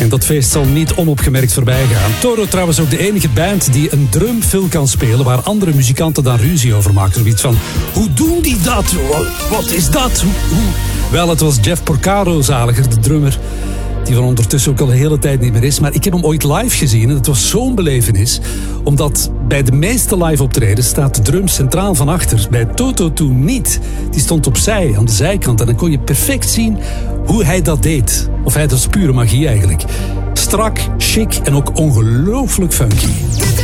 En dat feest zal niet onopgemerkt voorbij gaan. Toro trouwens ook de enige band die een drumfill kan spelen waar andere muzikanten dan ruzie over maken. Zoiets van, hoe doen die dat? Wat is dat? Wel, het was Jeff Porcaro zaliger, de drummer, die van ondertussen ook al de hele tijd niet meer is. Maar ik heb hem ooit live gezien en het was zo'n belevenis. Omdat bij de meeste live optredens staat de drum centraal van achter. Bij Toto toen niet. Die stond opzij, aan de zijkant. En dan kon je perfect zien hoe hij dat deed. Of hij, dat is pure magie eigenlijk. Strak, chic en ook ongelooflijk funky.